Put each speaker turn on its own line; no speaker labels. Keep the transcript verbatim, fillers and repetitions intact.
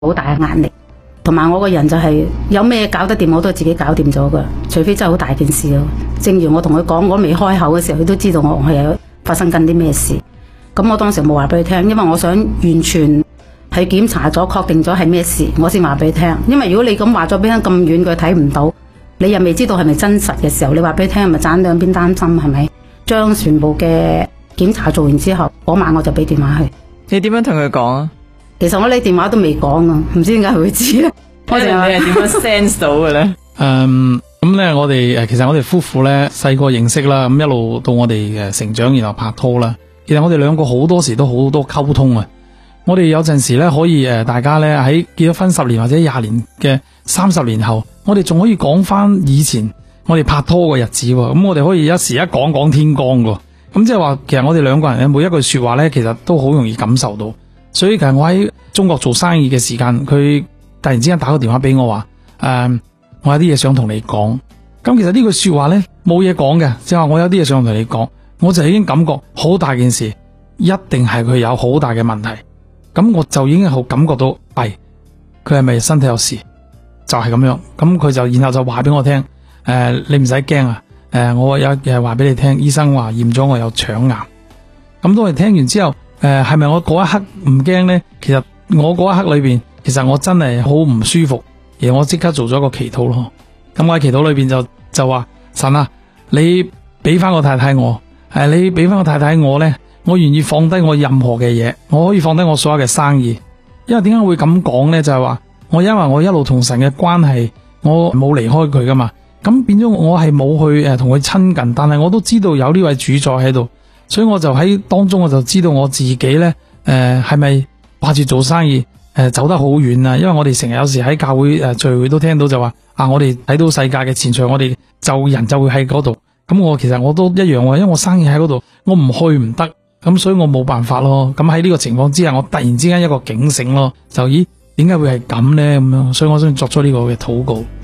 好大嘅壓力。同埋我個人就係有咩搞得掂我都自己搞掂咗噶，除非真係好大件事咯。正如我同佢講，我未開口嘅時候，佢都知道我係有發生緊啲咩事。咁我當時冇話俾佢聽，因為我想完全係檢查咗確定咗係咩事，我先話俾佢聽。因為如果你咁話咗俾佢咁遠，佢睇唔到，你又未知道係咪真實嘅時候，你話俾佢聽，係咪盞兩邊擔心？係咪？將全部嘅檢查做完之後，嗰晚我就俾電話佢。
你點樣同佢講啊？
其實我呢電話都未講啊，唔知點解佢會知咧。
我哋你係點樣 sense 到嘅咧？
誒，咁咧我哋誒，其實我哋夫婦咧細個認識啦，咁一路到我哋誒成長，然後拍拖啦。其實我哋兩個好多時都好多溝通啊。我哋有陣時咧可以誒，大家咧喺結咗婚十年或者廿年嘅三十年後，我哋仲可以講翻以前我哋拍拖嘅日子。咁我哋可以一時一講講天光噶。咁即係話，其實我哋兩個人咧每一句說話咧，其實都好容易感受到。所以其實我喺中國做生意嘅時間，佢突然之間打個電話俾我話，誒、呃，我有啲嘢想同你講。咁其實呢句說話咧冇嘢講嘅，即係話我有啲嘢想同你講，我就已經感覺好大件事，一定係佢有好大嘅問題。咁我就已經好感覺到，弊，佢係咪身體有事？就係、是、咁樣。咁佢就然後就話俾我聽，誒、呃，你唔使驚啊，誒、呃，我有嘢話俾你聽，醫生話驗咗我有腸癌。咁當我哋聽完之後，誒、呃，係咪我嗰一刻唔驚呢？其實我嗰一刻裏邊，其實我真係好唔舒服，而我即刻做咗個祈禱咯。咁我喺祈禱裏邊就就話，神啊，你俾翻個太太我，誒，你俾翻個太太我呢，我願意放低我任何嘅嘢，我可以放低我所有嘅生意。因為點解會咁講呢？就係話我因為我一路同神嘅關係，我冇離開佢噶嘛，咁變咗我係冇去誒同佢親近，但係我都知道有呢位主宰喺度。所以我就喺當中，我就知道我自己呢，誒係咪掛住做生意，誒、呃、走得好遠啊？因為我哋成日有時喺教會誒、呃、聚會都聽到就話啊，我哋睇到世界嘅前場，我哋就人就會喺嗰度。咁我其實我都一樣喎，因為我生意喺嗰度，我唔去唔得，咁所以我冇辦法咯。咁喺呢個情況之下，我突然之間一個警醒咯，就咦點解會係咁呢？咁樣，所以我先作出呢個嘅禱告。